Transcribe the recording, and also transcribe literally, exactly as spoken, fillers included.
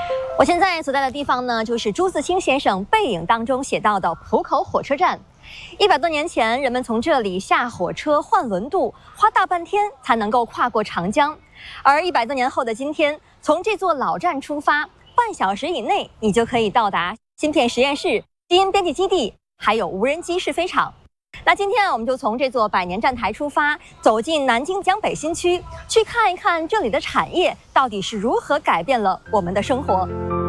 我现在所在的地方呢，就是朱自清先生《背影》当中写到的浦口火车站。一百多年前，人们从这里下火车换轮渡，花大半天才能够跨过长江。而一百多年后的今天，从这座老站出发，半小时以内你就可以到达芯片实验室、基因编辑基地，还有无人机试飞场。那今天我们就从这座百年站台出发，走进南京江北新区，去看一看这里的产业到底是如何改变了我们的生活。